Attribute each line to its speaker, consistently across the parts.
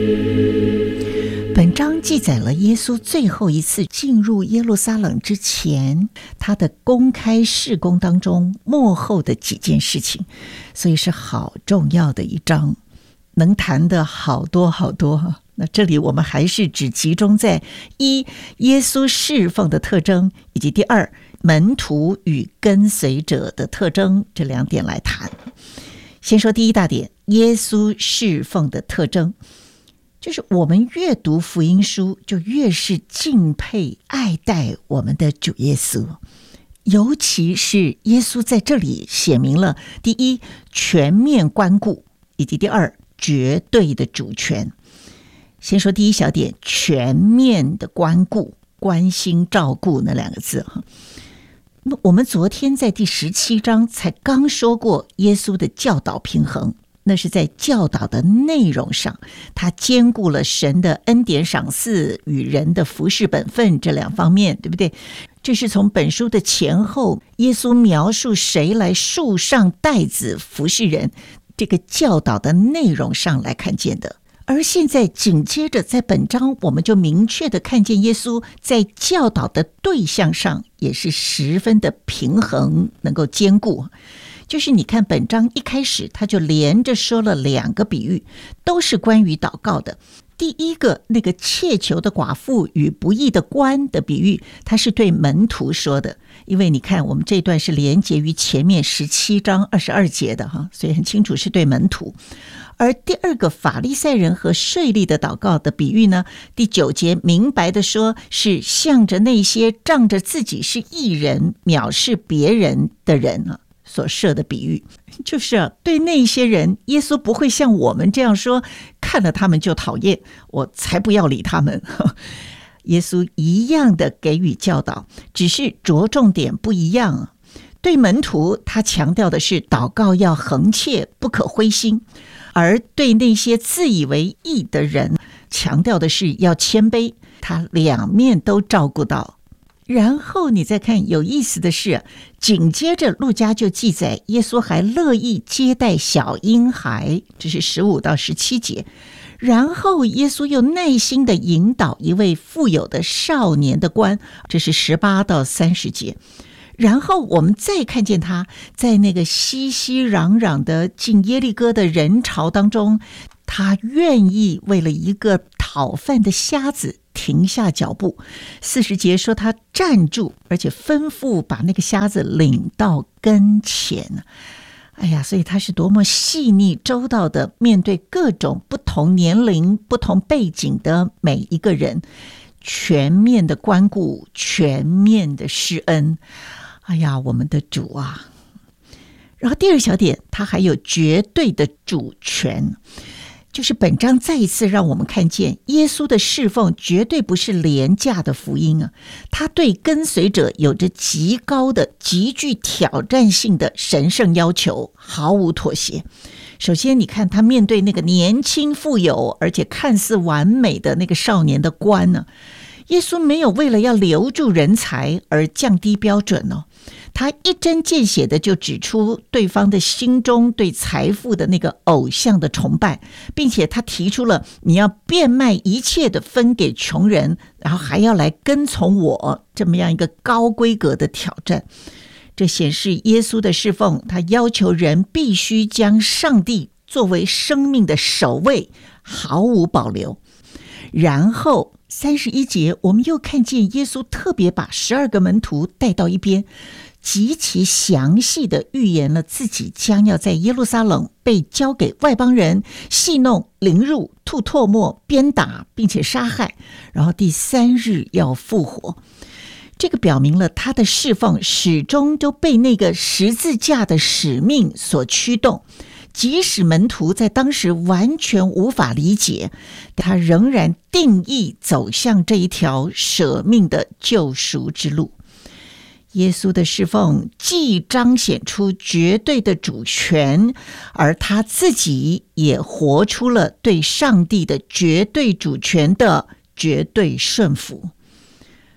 Speaker 1: 本章记载了耶稣最后一次进入耶路撒冷之前，他的公开事工当中幕后的几件事情，所以是好重要的一章，能谈的好多好多。那这里我们还是只集中在一，耶稣侍奉的特征，以及第二，门徒与跟随者的特征，这两点来谈。先说第一大点，耶稣侍奉的特征，就是我们越读福音书，就越是敬佩爱戴我们的主耶稣。尤其是耶稣在这里写明了第一，全面关顾，以及第二，绝对的主权。先说第一小点，全面的关顾，关心照顾那两个字。我们昨天在第17章才刚说过耶稣的教导平衡，那是在教导的内容上，他兼顾了神的恩典赏赐与人的服侍本分这两方面，对不对？这是从本书的前后，耶稣描述谁来树上带子服侍人，这个教导的内容上来看见的。而现在紧接着在本章，我们就明确的看见耶稣在教导的对象上也是十分的平衡，能够兼顾。就是你看本章一开始他就连着说了两个比喻，都是关于祷告的。第一个，那个切求的寡妇与不义的官的比喻，他是对门徒说的，因为你看我们这段是连结于前面17章22节的哈，所以很清楚是对门徒。而第二个，法利赛人和税吏的祷告的比喻呢，第9节明白的说，是向着那些仗着自己是义人藐视别人的人啊所设的比喻。就是对那些人，耶稣不会像我们这样说，看了他们就讨厌，我才不要理他们。耶稣一样的给予教导，只是着重点不一样。对门徒，他强调的是祷告要恒切，不可灰心；而对那些自以为义的人，强调的是要谦卑，他两面都照顾到。然后你再看，有意思的是，紧接着路加就记载耶稣还乐意接待小婴孩，这是15到17节。然后耶稣又耐心的引导一位富有的少年的官，这是18到30节。然后我们再看见他在那个熙熙攘攘的进耶利哥的人潮当中，他愿意为了一个讨饭的瞎子停下脚步。40节说他站住，而且吩咐把那个瞎子领到跟前。哎呀，所以他是多么细腻周到的面对各种不同年龄不同背景的每一个人，全面的关顾，全面的施恩。哎呀，我们的主啊！然后第二小点，他还有绝对的主权，就是本章再一次让我们看见耶稣的侍奉绝对不是廉价的福音啊，他对跟随者有着极高的、极具挑战性的神圣要求，毫无妥协。首先你看他面对那个年轻富有而且看似完美的那个少年的官呢，耶稣没有为了要留住人才而降低标准哦，他一针见血的就指出对方的心中对财富的那个偶像的崇拜，并且他提出了你要变卖一切的分给穷人，然后还要来跟从我，这么样一个高规格的挑战。这显示耶稣的侍奉，他要求人必须将上帝作为生命的首位，毫无保留。然后31节我们又看见耶稣特别把12个门徒带到一边，极其详细的预言了自己将要在耶路撒冷被交给外邦人戏弄、凌辱、吐唾沫、鞭打，并且杀害，然后第3日要复活。这个表明了他的侍奉始终都被那个十字架的使命所驱动，即使门徒在当时完全无法理解，他仍然定义走向这一条舍命的救赎之路。耶稣的侍奉既彰显出绝对的主权，而他自己也活出了对上帝的绝对主权的绝对顺服。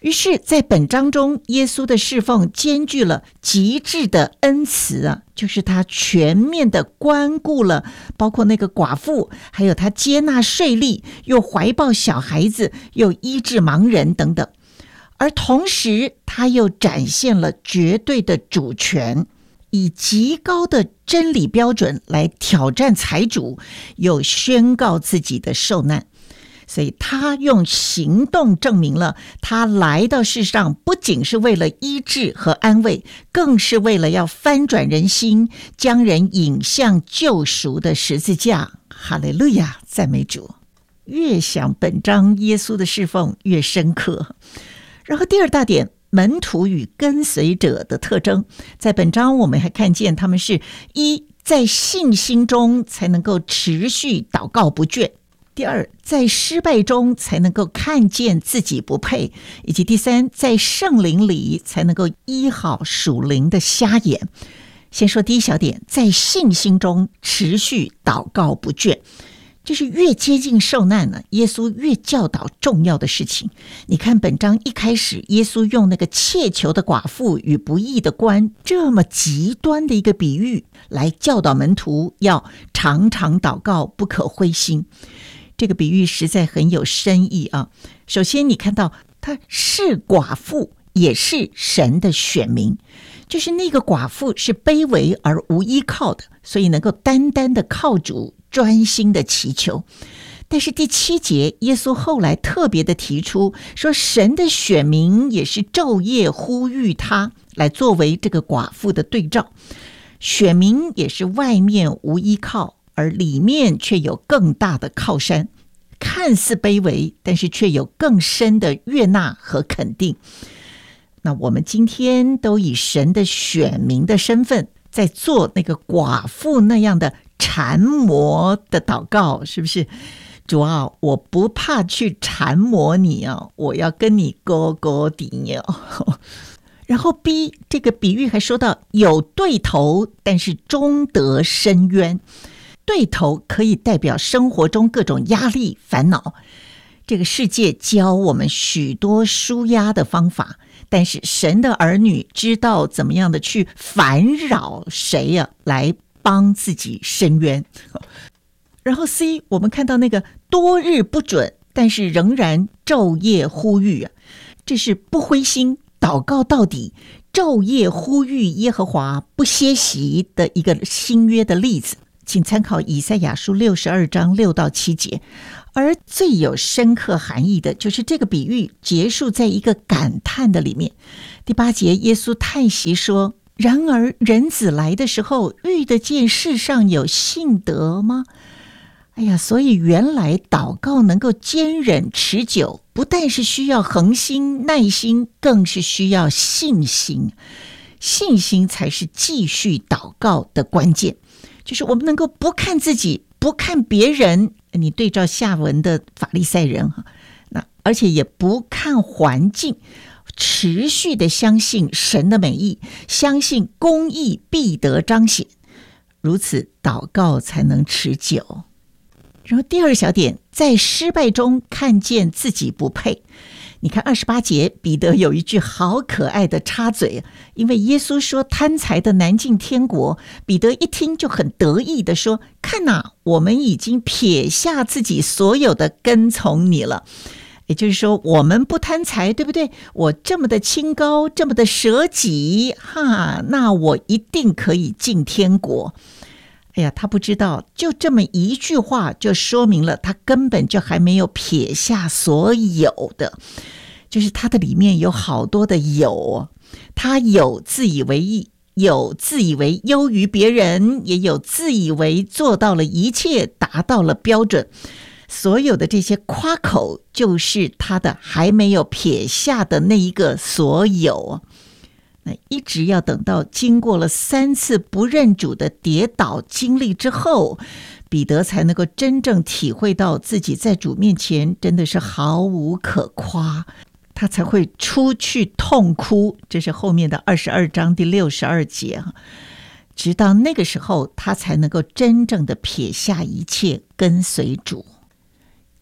Speaker 1: 于是在本章中，耶稣的侍奉兼具了极致的恩慈啊，就是他全面的关顾了包括那个寡妇，还有他接纳税吏，又怀抱小孩子，又医治盲人等等。而同时他又展现了绝对的主权，以极高的真理标准来挑战财主，又宣告自己的受难。所以他用行动证明了他来到世上不仅是为了医治和安慰，更是为了要翻转人心，将人引向救赎的十字架。哈利路亚，赞美主。越想本章耶稣的侍奉越深刻。然后第二大点，门徒与跟随者的特征，在本章我们还看见他们是一，在信心中才能够持续祷告不倦；第二，在失败中才能够看见自己不配；以及第三，在圣灵里才能够医好属灵的瞎眼。先说第一小点，在信心中持续祷告不倦。就是越接近受难呢，耶稣越教导重要的事情。你看本章一开始，耶稣用那个切求的寡妇与不义的官这么极端的一个比喻来教导门徒要常常祷告，不可灰心。这个比喻实在很有深意啊。首先你看到他是寡妇，也是神的选民，就是那个寡妇是卑微而无依靠的，所以能够单单的靠主，专心的祈求。但是第7节，耶稣后来特别的提出说，神的选民也是昼夜呼吁他，来作为这个寡妇的对照。选民也是外面无依靠，而里面却有更大的靠山，看似卑微，但是却有更深的悦纳和肯定。那我们今天都以神的选民的身份，在做那个寡妇那样的缠磨的祷告，是不是？主啊，我不怕去缠磨你啊，我要跟你勾勾底哦。然后 B 这个比喻还说到有对头，但是终得深渊。对头可以代表生活中各种压力烦恼，这个世界教我们许多抒压的方法，但是神的儿女知道怎么样的去烦扰谁呀，来帮自己伸冤。然后 C 我们看到那个多日不准，但是仍然昼夜呼吁啊，这是不灰心，祷告到底，昼夜呼吁耶和华不歇息的一个新约的例子。请参考以赛亚书62章6到7节。而最有深刻含义的就是这个比喻结束在一个感叹的里面。第8节，耶稣叹息说，然而人子来的时候，遇得见世上有信德吗？哎呀，所以原来祷告能够坚忍持久，不但是需要恒心耐心，更是需要信心。信心才是继续祷告的关键，就是我们能够不看自己，不看别人，你对照下文的法利赛人，那而且也不看环境，持续的相信神的美意，相信公义必得彰显，如此祷告才能持久。然后第二小点，在失败中看见自己不配。你看28节，彼得有一句好可爱的插嘴，因为耶稣说贪财的难进天国，彼得一听就很得意的说，看哪，我们已经撇下自己所有的跟从你了。也就是说，我们不贪财，对不对？我这么的清高，这么的舍己，那我一定可以进天国。哎呀，他不知道，就这么一句话就说明了他根本就还没有撇下所有的，就是他的里面有好多的有，他有自以为意，有自以为优于别人，也有自以为做到了一切，达到了标准。所有的这些夸口，就是他的还没有撇下的那一个所有。那一直要等到经过了3次不认主的跌倒经历之后，彼得才能够真正体会到自己在主面前真的是毫无可夸，他才会出去痛哭。这是后面的22章第62节。直到那个时候，他才能够真正的撇下一切跟随主。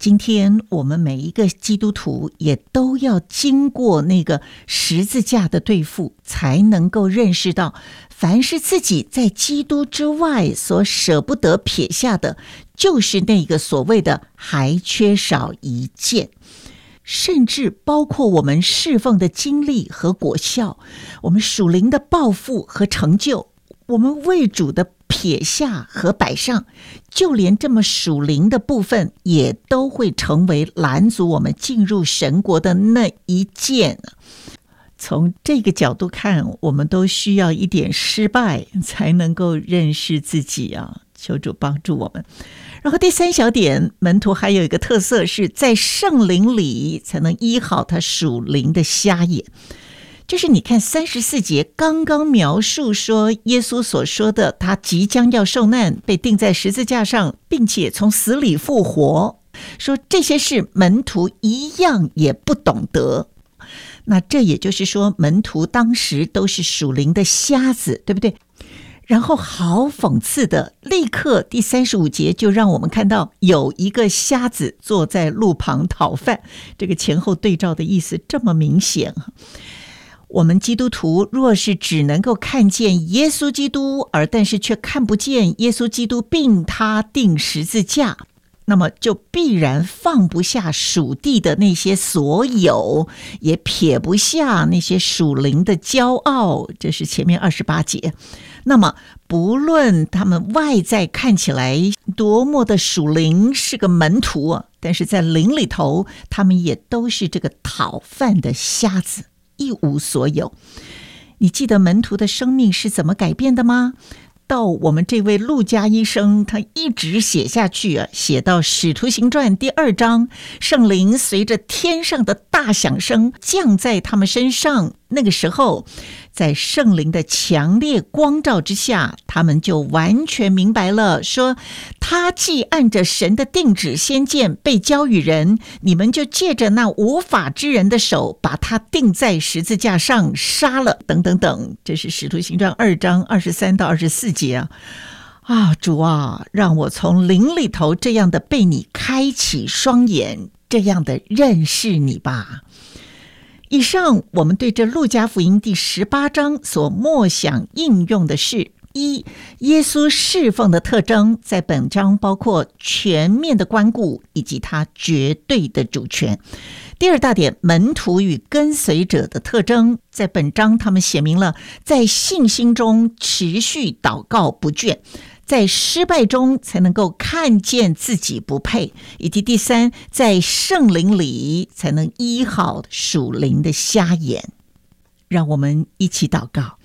Speaker 1: 今天我们每一个基督徒也都要经过那个十字架的对付，才能够认识到，凡是自己在基督之外所舍不得撇下的，就是那个所谓的还缺少一件。甚至包括我们侍奉的经历和果效，我们属灵的抱负和成就，我们为主的撇下和摆上，就连这么属灵的部分也都会成为拦阻我们进入神国的那一件。从这个角度看，我们都需要一点失败才能够认识自己啊！求主帮助我们。然后第三小点，门徒还有一个特色，是在圣灵里才能医好他属灵的瞎眼。就是你看34节刚刚描述说耶稣所说的他即将要受难，被钉在十字架上，并且从死里复活，说这些事门徒一样也不懂得。那这也就是说，门徒当时都是属灵的瞎子，对不对？然后好讽刺的，立刻第35节就让我们看到有一个瞎子坐在路旁讨饭，这个前后对照的意思这么明显。我们基督徒若是只能够看见耶稣基督，但是却看不见耶稣基督并他钉十字架，那么就必然放不下属地的那些所有，也撇不下那些属灵的骄傲，这是前面28节。那么不论他们外在看起来多么的属灵，是个门徒，但是在灵里头他们也都是这个讨饭的瞎子，一无所有。你记得门徒的生命是怎么改变的吗？到我们这位路加医生，他一直写下去写到使徒行传第2章，圣灵随着天上的大响声降在他们身上，那个时候在圣灵的强烈光照之下，他们就完全明白了，说他既按着神的定旨先见被交与人，你们就借着那无法之人的手把他钉在十字架上杀了，等等等。这是使徒行传2章23到24节主啊，让我从灵里头这样的被你开启双眼，这样的认识你吧。以上我们对这路加福音第18章所默想应用的是：一、耶稣侍奉的特征，在本章包括全面的关顾以及他绝对的主权。第二大点，门徒与跟随者的特征，在本章他们写明了在信心中持续祷告不倦，在失败中才能够看见自己不配，以及第三，在圣灵里才能医好属灵的瞎眼。让我们一起祷告。